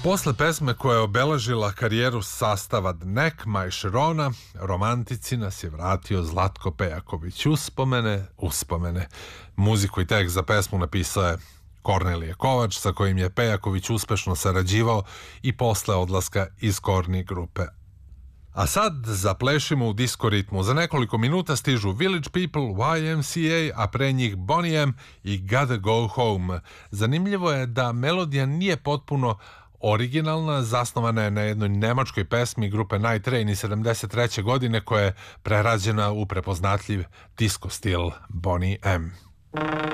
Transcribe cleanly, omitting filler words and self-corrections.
Posle pesme koja je obeležila karijeru sastava The Knack, Maj Šerona, romantici nas je vratio Zlatko Pejaković. Uspomene. Muziku i tekst za pesmu napisao je Kornelije Kovač, sa kojim je Pejaković uspešno sarađivao i posle odlaska iz Korni grupe. A sad zaplešimo u disko ritmu. Za nekoliko minuta stižu Village People, YMCA, a pre njih Boney M i Gotta Go Home. Zanimljivo je da melodija nije potpuno originalna, zasnovana je na jednoj nemačkoj pesmi grupe Night Train iz 73. godine koja je prerađena u prepoznatljiv disco stil Boney M.